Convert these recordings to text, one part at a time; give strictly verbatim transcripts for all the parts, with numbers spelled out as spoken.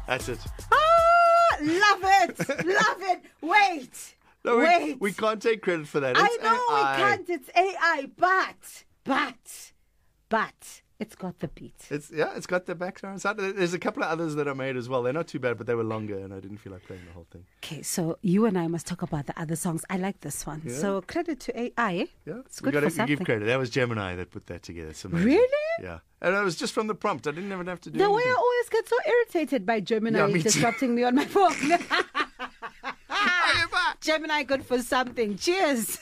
That's it. Ah, love it. Love it. Wait. No, Wait. We, we can't take credit for that. I It's know A I. we can't. It's A I, but, but, but it's got the beat. It's yeah, it's got the background sound. There's a couple of others that I made as well. They're not too bad, but they were longer, and I didn't feel like playing the whole thing. Okay, so you and I must talk about the other songs. I like this one. Yeah. So credit to A I. Eh? Yeah, It's we good gotta for something. give credit. That was Gemini that put that together. It's amazing. Really? Yeah, and it was just from the prompt. I didn't even have to do The anything. way I always get so irritated by Gemini Yeah, me too. disrupting me on my phone. Are you back? Gemini, good for something. Cheers.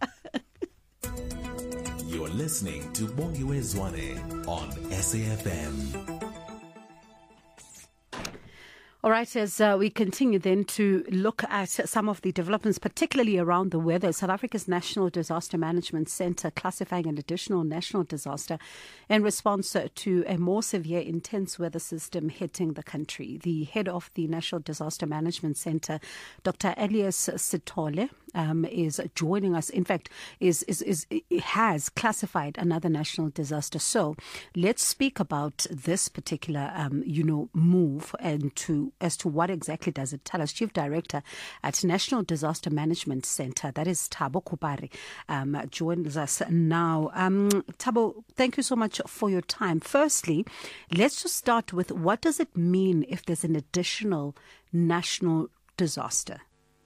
You're listening to Bongiwe Zwane on S A F M. All right, as uh, we continue then to look at some of the developments, particularly around the weather, South Africa's National Disaster Management Centre classifying an additional national disaster in response to a more severe intense weather system hitting the country. The head of the National Disaster Management Centre, Doctor Elias Sithole, um, is joining us. In fact, is, is, is has classified another national disaster. So let's speak about this particular, um, you know, move and to as to what exactly does it tell us. Chief Director at National Disaster Management Centre, that is Thabo Khupari, um, joins us now. Um, Thabo, thank you so much for your time. Firstly, let's just start with what does it mean if there's an additional national disaster?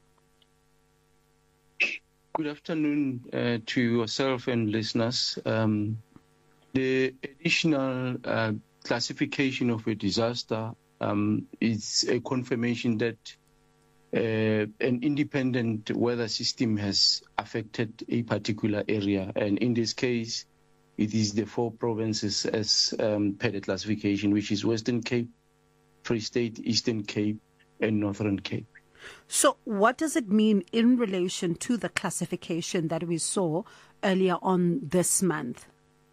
Good afternoon uh, to yourself and listeners. Um, the additional uh, classification of a disaster Um, it's a confirmation that uh, an independent weather system has affected a particular area. And in this case, it is the four provinces as um, per the classification, which is Western Cape, Free State, Eastern Cape, and Northern Cape. So what does it mean in relation to the classification that we saw earlier on this month?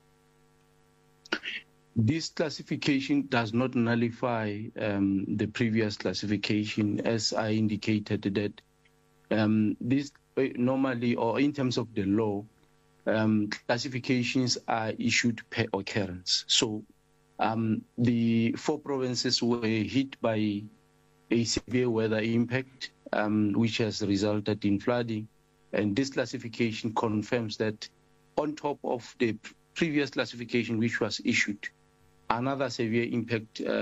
This classification does not nullify um, the previous classification, as I indicated that um, this normally, or in terms of the law, um, classifications are issued per occurrence. So um, the four provinces were hit by a severe weather impact, um, which has resulted in flooding. And this classification confirms that on top of the previous classification which was issued, another severe impact uh,